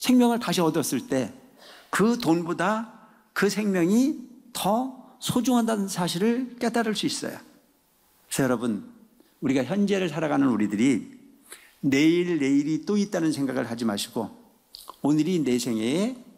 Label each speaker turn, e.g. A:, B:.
A: 생명을 다시 얻었을 때 그 돈보다 그 생명이 더 소중하다는 사실을 깨달을 수 있어요. 그래서 여러분, 우리가 현재를 살아가는 우리들이 내일이 또 있다는 생각을 하지 마시고 오늘이 내 생애의